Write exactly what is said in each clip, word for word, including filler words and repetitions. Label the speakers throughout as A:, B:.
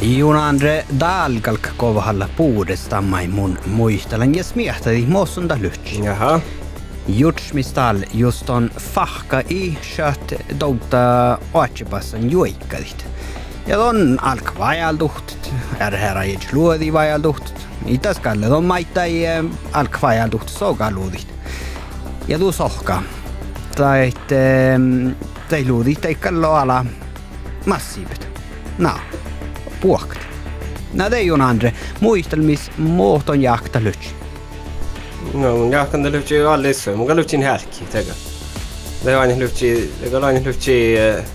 A: Junandre dalkalk kovahalla puudestammai mun muistelen ja smiehtadi mossunda lyhtsi.
B: Jaha.
A: Jutsmistal just on fahka i kött douta oatsipassan juikkadit. Ja ton alk vajalduht, är herra i luodi vajalduht. Itas kalle ton maittai alk vajalduht sogaluudit. Ja tu sohka. Tai tai luudit ei kallo ala massiivit. No. Puokt. Nää ei on andre muistelmis muuton jakta lytsi.
B: No, mun jahkan te lyhtsi allissa. Mun lyhtsin härki, tega. Det var en lyhtsi, det var en lyhtsi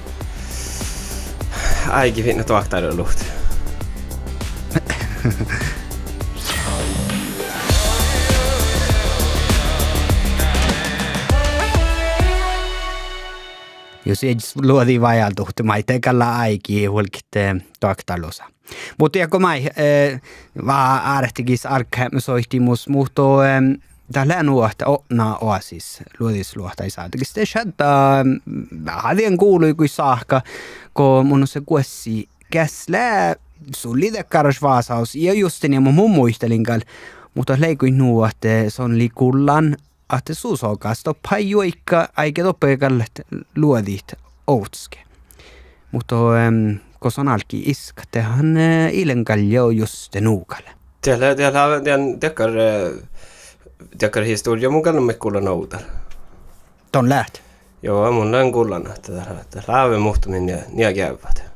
B: äigi finna tuaktailla luht.
A: Jos ei luodi vajaltuhti, mä ei tekalla aiki hulkit tuaktalosa. Mutta joko mä vaan äärettikis arkkämmäsoihtimus, mutta tällä nuohta otnaa oasis luodisluohta ei saatukin. Sitten shadda hadien kuului kuin saakka, kun mun on se kuessi käslää sulli tekkaras vaasaus. Ja just niin mun muistelinkal, mutta leikuin nuo, että se on likullan, että suusokasta pajuikka aika toppeikalle luodit outske. Mutta kun se on alki iska, tehän ilenkaljo just nuukalle.
B: Teillä teillä on tekkar tekkar historia mun kannalta me kuulla noudar.
A: Ton läht.
B: Joo, mun on kuulla, että täällä on muuttuminen ja käyvät.